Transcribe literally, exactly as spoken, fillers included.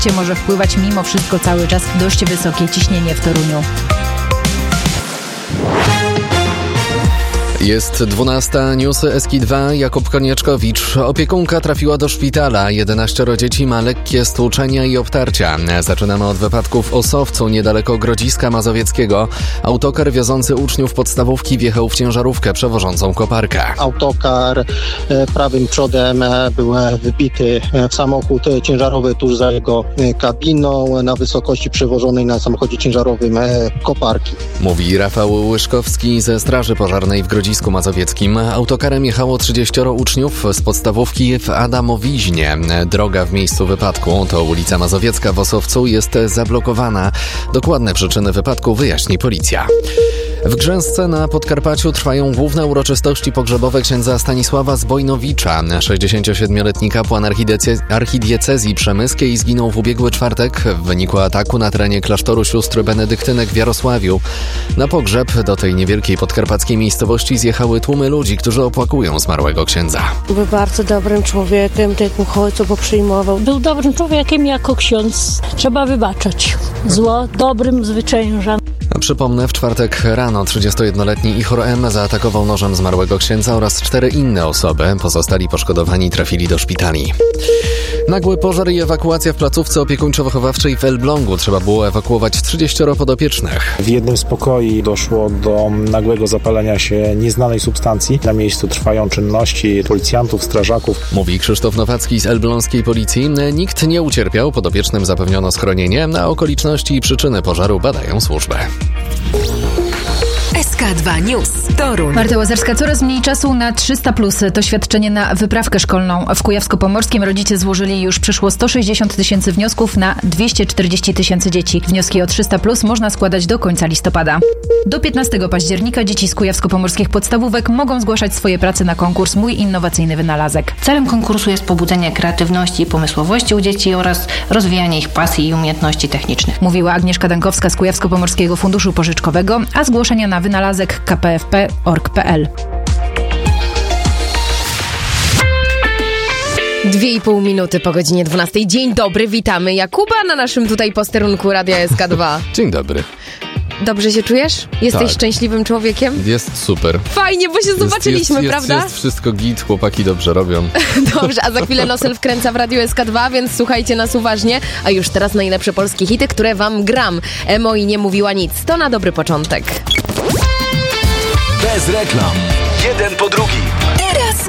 może wpływać mimo wszystko cały czas dość wysokie ciśnienie w Toruniu. Jest dwunasta, newsy S K dwa, Jakub Konieczkowicz. Opiekunka trafiła do szpitala. jedenaścioro dzieci ma lekkie stłuczenia i obtarcia. Zaczynamy od wypadku w Osowcu, niedaleko Grodziska Mazowieckiego. Autokar wiozący uczniów podstawówki wjechał w ciężarówkę przewożącą koparkę. Autokar prawym przodem był wybity w samochód ciężarowy tuż za jego kabiną, na wysokości przewożonej na samochodzie ciężarowym koparki. Mówi Rafał Łyszkowski ze Straży Pożarnej w Grodzisku Mazowieckim. Autokarem jechało trzydzieścioro uczniów z podstawówki w Adamowiźnie. Droga w miejscu wypadku, to ulica Mazowiecka w Osowcu, jest zablokowana. Dokładne przyczyny wypadku wyjaśni policja. W Grzęsce na Podkarpaciu trwają główne uroczystości pogrzebowe księdza Stanisława Zbojnowicza. sześćdziesięciosiedmioletni kapłan archidiecezji przemyskiej zginął w ubiegły czwartek w wyniku ataku na terenie klasztoru sióstr benedyktynek w Jarosławiu. Na pogrzeb do tej niewielkiej podkarpackiej miejscowości zjechały tłumy ludzi, którzy opłakują zmarłego księdza. Był bardzo dobrym człowiekiem, tych uchodźców poprzyjmował. Był dobrym człowiekiem jako ksiądz. Trzeba wybaczać zło dobrym zwycięża. Przypomnę, w czwartek rano trzydziestojednoletni Ichor M. zaatakował nożem zmarłego księdza oraz cztery inne osoby. Pozostali poszkodowani trafili do szpitali. Nagły pożar i ewakuacja w placówce opiekuńczo-wychowawczej w Elblągu. Trzeba było ewakuować trzydzieścioro podopiecznych. W jednym z pokoi doszło do nagłego zapalenia się nieznanej substancji. Na miejscu trwają czynności policjantów, strażaków. Mówi Krzysztof Nowacki z elbląskiej policji. Nikt nie ucierpiał, podopiecznym zapewniono schronienie. Na okoliczności i przyczyny pożaru badają służby. S K dwa News. Toruń. Marta Łazarska, coraz mniej czasu na trzysta plus. To świadczenie na wyprawkę szkolną. W Kujawsko-Pomorskim rodzice złożyli już przyszło sto sześćdziesiąt tysięcy wniosków na dwieście czterdzieści tysięcy dzieci. Wnioski o trzysta plus można składać do końca listopada. Do piętnastego października dzieci z kujawsko-pomorskich podstawówek mogą zgłaszać swoje prace na konkurs Mój innowacyjny wynalazek. Celem konkursu jest pobudzenie kreatywności i pomysłowości u dzieci oraz rozwijanie ich pasji i umiejętności technicznych. Mówiła Agnieszka Dankowska z Kujawsko-Pomorskiego Funduszu Pożyczkowego, a zgłoszenia na wynalazek k p f p kropka org kropka p l. Dwie i pół minuty po godzinie dwunastej. Dzień dobry, witamy Jakuba na naszym tutaj posterunku Radia S K dwa. Dzień dobry. Dobrze się czujesz? Jesteś tak. szczęśliwym człowiekiem? Jest super. Fajnie, bo się zobaczyliśmy, jest, jest, prawda? Jest, jest wszystko git, chłopaki dobrze robią. Dobrze, a za chwilę Nosel wkręca w Radiu S K dwa, więc słuchajcie nas uważnie. A już teraz najlepsze polskie hity, które wam gram. Emo i nie mówiła nic. To na dobry początek. Bez reklam. Jeden po drugim.